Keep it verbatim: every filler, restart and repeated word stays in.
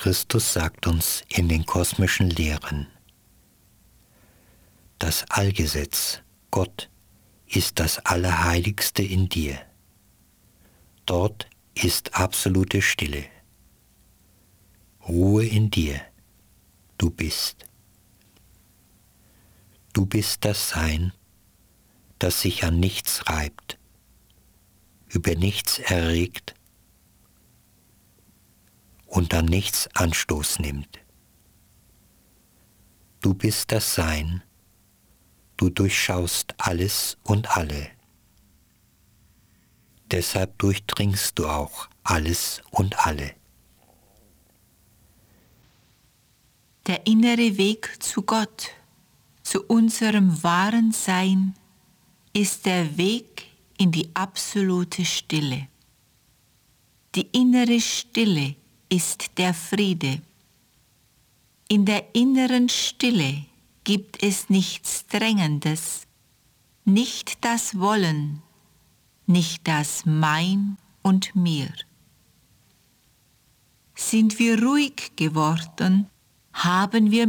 Christus sagt uns in den kosmischen Lehren: Das Allgesetz, Gott, ist das Allerheiligste in dir. Dort ist absolute Stille. Ruhe in dir. Du bist. Du bist das Sein, das sich an nichts reibt, über nichts erregt und an nichts Anstoß nimmt. Du bist das Sein, du durchschaust alles und alle. Deshalb durchdringst du auch alles und alle. Der innere Weg zu Gott, zu unserem wahren Sein, ist der Weg in die absolute Stille. Die innere Stille ist der Friede. In der inneren Stille gibt es nichts Drängendes, nicht das Wollen, nicht das Mein und Mir. Sind wir ruhig geworden, haben wir